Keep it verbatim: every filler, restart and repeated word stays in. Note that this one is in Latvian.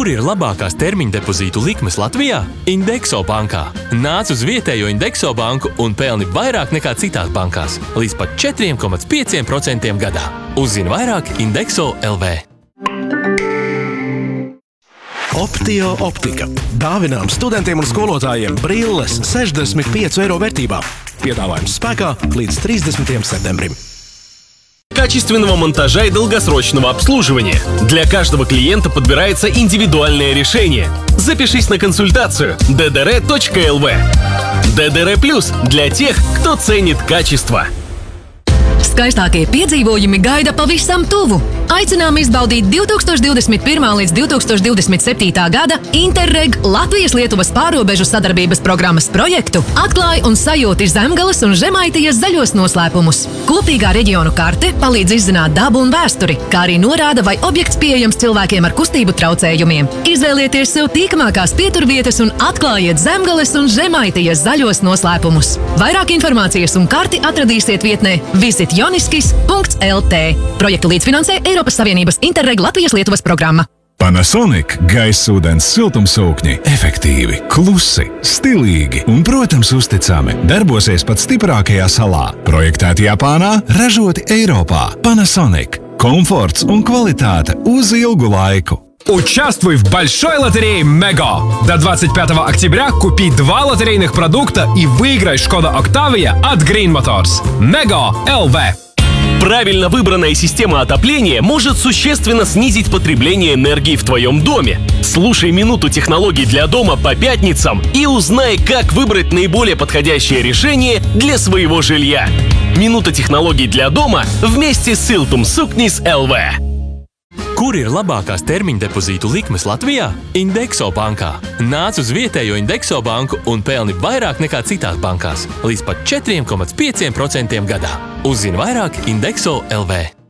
Kur ir labākās termiņa depozītu likmes Latvijā? Indekso bankā. Nāc uz vietējo Indekso banku un pelni vairāk nekā citās bankās, līdz pat četri komats pieci procenti gadā. Uzzini vairāk Indekso L V. Optio optika. Dāvinām studentiem un skolotājiem brilles sešdesmit pieci eiro vērtībā. Piedāvājums spēkā līdz trīsdesmitajam septembrim. Качественного монтажа и долгосрочного обслуживания. Для каждого клиента подбирается индивидуальное решение. Запишись на консультацию дэ дэ эр точка эл ви. дэ дэ эр плюс для тех, кто ценит качество. Skaistākie piedzīvojumi gaida pavisam tuvu. Aicinām izbaudīt divi tūkstoši divdesmit pirmā līdz divi tūkstoši divdesmit septītā gada Interreg Latvijas-Lietuvas pārrobežu sadarbības programmas projektu Atklāj un sajūti Zemgales un Žemaitijas zaļos noslēpumus. Kopīgā reģionu karte palīdz izzināt dabu un vēsturi, kā arī norāda, vai objekts pieejams cilvēkiem ar kustību traucējumiem. Izvēlieties sev tīkamākās pieturvietas un atklājiet Zemgales un Žemaitijas zaļos noslēpumus. Vairāk informācijas un karti atradīsiet vietnē visit joniskis punkts el te. Projektu līdzfinansē Eiropas Savienības Interreg Latvijas-Lietuvas programma. Panasonic gaisūdens siltumsūkņi efektīvi, klusi, stilīgi un, protams, uzticami. Darbosies pat stiprākajā salā. Projektēti Japānā, ražoti Eiropā. Panasonic. Komforts un kvalitāte uz ilgu laiku. Участвуй в большой лотерее Мего. До двадцать пятого октября купи два лотерейных продукта и выиграй Шкода Октавия от Green Motors. Мего эл ви. Правильно выбранная система отопления может существенно снизить потребление энергии в твоем доме. Слушай «Минуту технологий для дома» по пятницам и узнай, как выбрать наиболее подходящее решение для своего жилья. «Минута технологий для дома» вместе с Siltumsūknis эл ви. Kur ir labākās termiņa depozītu likmes Latvijā? Indekso bankā. Nāc uz vietējo Indekso banku un pelni vairāk nekā citās bankās, līdz pat četri komats pieci procenti gadā. Uzzini vairāk Indekso L V.